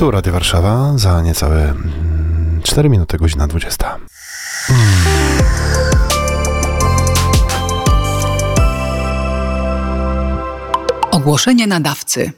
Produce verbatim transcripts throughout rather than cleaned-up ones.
Tu Radio Warszawa, za niecałe cztery minuty, godzina dwudziesta. Hmm. Ogłoszenie nadawcy.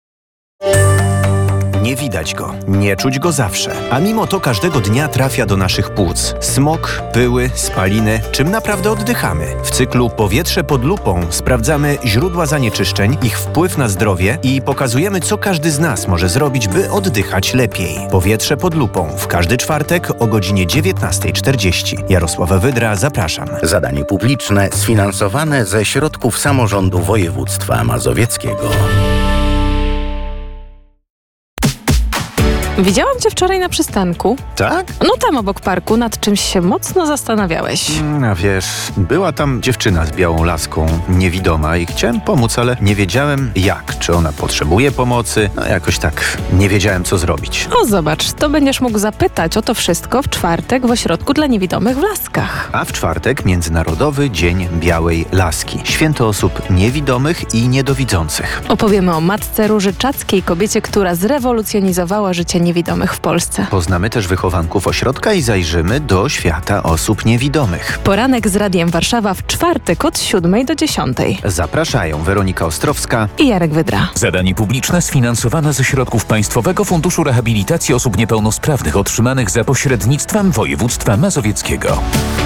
Nie widać go, nie czuć go zawsze, a mimo to każdego dnia trafia do naszych płuc. Smog, pyły, spaliny, czym naprawdę oddychamy. W cyklu Powietrze pod lupą sprawdzamy źródła zanieczyszczeń, ich wpływ na zdrowie i pokazujemy, co każdy z nas może zrobić, by oddychać lepiej. Powietrze pod lupą w każdy czwartek o godzinie dziewiętnasta czterdzieści. Jarosława Wydra, zapraszam. Zadanie publiczne sfinansowane ze środków samorządu województwa mazowieckiego. Widziałam cię wczoraj na przystanku. Tak? No tam obok parku, nad czymś się mocno zastanawiałeś. A wiesz, była tam dziewczyna z białą laską, niewidoma i chciałem pomóc, ale nie wiedziałem jak, czy ona potrzebuje pomocy. No jakoś tak nie wiedziałem, co zrobić. O, zobacz, to będziesz mógł zapytać o to wszystko w czwartek w Ośrodku dla Niewidomych w Laskach. A w czwartek Międzynarodowy Dzień Białej Laski. Święto osób niewidomych i niedowidzących. Opowiemy o matce Róży Czackiej, kobiecie, która zrewolucjonizowała życie niewidomych w Polsce. Poznamy też wychowanków ośrodka i zajrzymy do świata osób niewidomych. Poranek z Radiem Warszawa w czwartek od siódmej do dziesiątej. Zapraszają Weronika Ostrowska i Jarek Wydra. Zadanie publiczne sfinansowane ze środków Państwowego Funduszu Rehabilitacji Osób Niepełnosprawnych otrzymanych za pośrednictwem województwa mazowieckiego.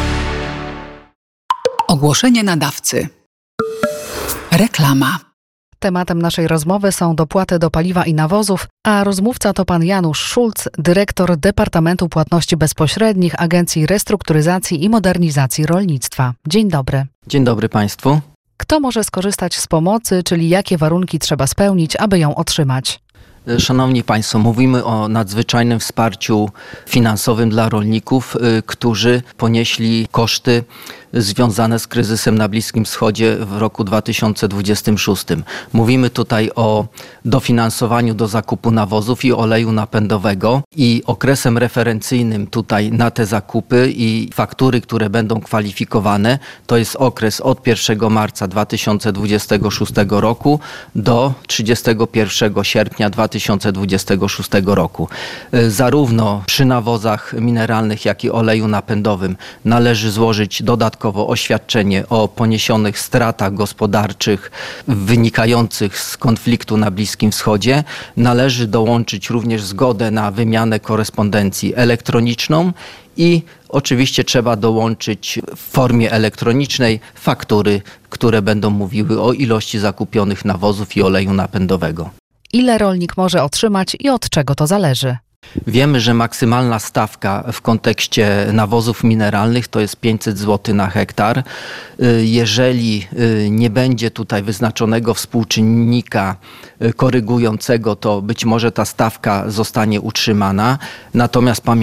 Ogłoszenie nadawcy. Reklama. Tematem naszej rozmowy są dopłaty do paliwa i nawozów, a rozmówca to pan Janusz Szulc, dyrektor Departamentu Płatności Bezpośrednich Agencji Restrukturyzacji i Modernizacji Rolnictwa. Dzień dobry. Dzień dobry Państwu. Kto może skorzystać z pomocy, czyli jakie warunki trzeba spełnić, aby ją otrzymać? Szanowni Państwo, mówimy o nadzwyczajnym wsparciu finansowym dla rolników, y, którzy ponieśli koszty związane z kryzysem na Bliskim Wschodzie w roku dwa tysiące dwudziestym szóstym. Mówimy tutaj o dofinansowaniu do zakupu nawozów i oleju napędowego i okresem referencyjnym tutaj na te zakupy i faktury, które będą kwalifikowane, to jest okres od pierwszego marca dwa tysiące dwudziestego szóstego roku do trzydziestego pierwszego sierpnia dwa tysiące dwudziestego szóstego roku. Zarówno przy nawozach mineralnych, jak i oleju napędowym należy złożyć dodatkowo oświadczenie o poniesionych stratach gospodarczych wynikających z konfliktu na Bliskim Wschodzie. Należy dołączyć również zgodę na wymianę korespondencji elektroniczną i oczywiście trzeba dołączyć w formie elektronicznej faktury, które będą mówiły o ilości zakupionych nawozów i oleju napędowego. Ile rolnik może otrzymać i od czego to zależy? Wiemy, że maksymalna stawka w kontekście nawozów mineralnych to jest pięćset złotych na hektar. Jeżeli nie będzie tutaj wyznaczonego współczynnika korygującego, to być może ta stawka zostanie utrzymana. Natomiast pamiętajmy,